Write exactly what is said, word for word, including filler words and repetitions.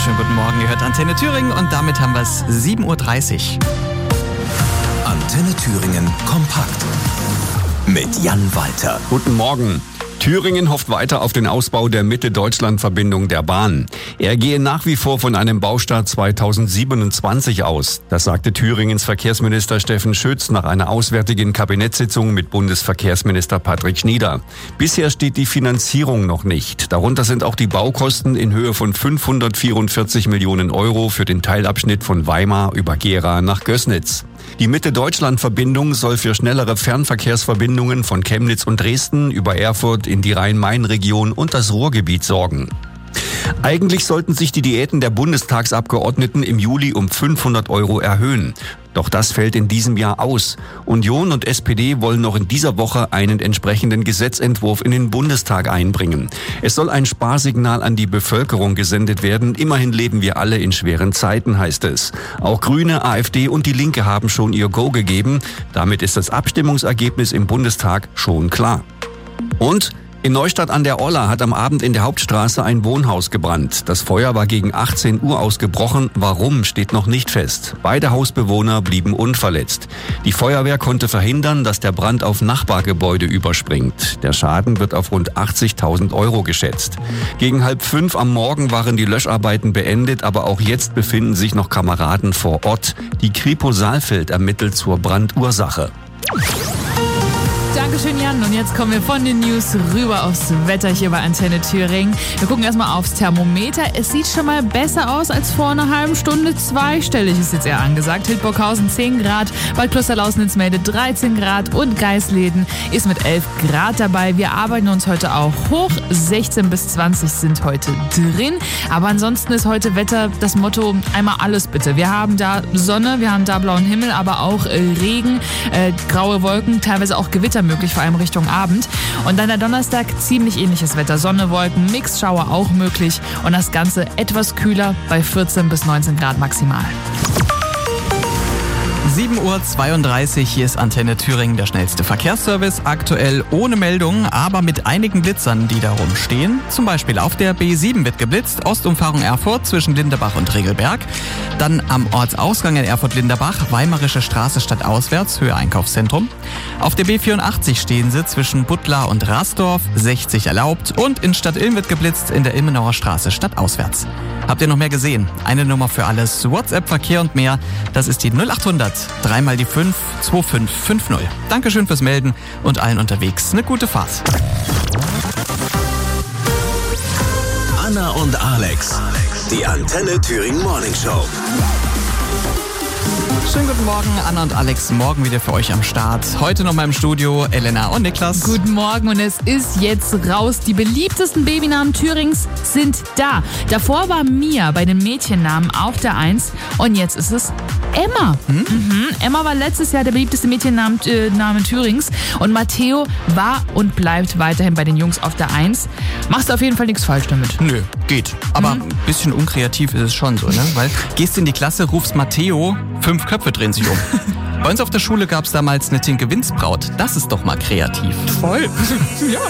wunderschönen guten Morgen. Ihr hört Antenne Thüringen und damit haben wir es sieben Uhr dreißig. Antenne Thüringen kompakt mit Jan Walter. Guten Morgen. Thüringen hofft weiter auf den Ausbau der Mitte-Deutschland-Verbindung der Bahn. Er gehe nach wie vor von einem Baustart zweitausendsiebenundzwanzig aus. Das sagte Thüringens Verkehrsminister Steffen Schütz nach einer auswärtigen Kabinettssitzung mit Bundesverkehrsminister Patrick Schnieder. Bisher steht die Finanzierung noch nicht. Darunter sind auch die Baukosten in Höhe von fünfhundertvierundvierzig Millionen Euro für den Teilabschnitt von Weimar über Gera nach Gößnitz. Die Mitte-Deutschland-Verbindung soll für schnellere Fernverkehrsverbindungen von Chemnitz und Dresden über Erfurt in die Rhein-Main-Region und das Ruhrgebiet sorgen. Eigentlich sollten sich die Diäten der Bundestagsabgeordneten im Juli um fünfhundert Euro erhöhen. Doch das fällt in diesem Jahr aus. Union und S P D wollen noch in dieser Woche einen entsprechenden Gesetzentwurf in den Bundestag einbringen. Es soll ein Sparsignal an die Bevölkerung gesendet werden. Immerhin leben wir alle in schweren Zeiten, heißt es. Auch Grüne, AfD und die Linke haben schon ihr Go gegeben. Damit ist das Abstimmungsergebnis im Bundestag schon klar. Und in Neustadt an der Olla hat am Abend in der Hauptstraße ein Wohnhaus gebrannt. Das Feuer war gegen achtzehn Uhr ausgebrochen. Warum, steht noch nicht fest. Beide Hausbewohner blieben unverletzt. Die Feuerwehr konnte verhindern, dass der Brand auf Nachbargebäude überspringt. Der Schaden wird auf rund achtzigtausend Euro geschätzt. Gegen halb fünf am Morgen waren die Löscharbeiten beendet, aber auch jetzt befinden sich noch Kameraden vor Ort. Die Kripo Saalfeld ermittelt zur Brandursache. Dankeschön, Jan. Und jetzt kommen wir von den News rüber aufs Wetter hier bei Antenne Thüringen. Wir gucken erstmal aufs Thermometer. Es sieht schon mal besser aus als vor einer halben Stunde. Zweistellig ist jetzt eher angesagt. Hildburghausen zehn Grad, Bad Klosterlausnitz meldet dreizehn Grad und Geisleden ist mit elf Grad dabei. Wir arbeiten uns heute auch hoch. sechzehn bis zwanzig sind heute drin. Aber ansonsten ist heute Wetter das Motto, einmal alles bitte. Wir haben da Sonne, wir haben da blauen Himmel, aber auch äh, Regen, äh, graue Wolken, teilweise auch Gewitter möglich, vor allem Richtung Abend. Und dann der Donnerstag ziemlich ähnliches Wetter. Sonne, Wolken, Mixschauer auch möglich. Und das Ganze etwas kühler bei vierzehn bis neunzehn Grad maximal. sieben Uhr zweiunddreißig, hier ist Antenne Thüringen, der schnellste Verkehrsservice. Aktuell ohne Meldungen, aber mit einigen Blitzern, die da rumstehen. Zum Beispiel auf der B sieben wird geblitzt, Ostumfahrung Erfurt zwischen Linderbach und Regelberg. Dann am Ortsausgang in Erfurt-Linderbach, Weimarische Straße stadtauswärts, Höhe Einkaufszentrum. Auf der B vierundachtzig stehen sie zwischen Buttlar und Rasdorf, sechzig erlaubt. Und in Stadt-Ilm wird geblitzt in der Ilmenauer Straße stadtauswärts. Habt ihr noch mehr gesehen? Eine Nummer für alles, WhatsApp, Verkehr und mehr. Das ist die null achthundert, dreimal die fünf, zwei fünf fünf null. Dankeschön fürs Melden und allen unterwegs eine gute Fahrt. Anna und Alex, die Antenne Thüringen Morning Show. Schönen guten Morgen, Anna und Alex, morgen wieder für euch am Start. Heute noch mal im Studio Elena und Niklas. Guten Morgen und es ist jetzt raus. Die beliebtesten Babynamen Thürings sind da. Davor war Mia bei den Mädchennamen auf der Eins und jetzt ist es Emma. Hm? Mhm. Emma war letztes Jahr der beliebteste Mädchennamen äh, Name Thürings und Matteo war und bleibt weiterhin bei den Jungs auf der Eins. Machst du auf jeden Fall nichts falsch damit. Nö, geht. Aber Mhm. ein bisschen unkreativ ist es schon so, ne? Weil gehst in die Klasse, rufst Matteo, fünf Köpfe drehen sich um. Bei uns auf der Schule gab es damals eine Tinke Winzbraut. Das ist doch mal kreativ. Voll. Ja.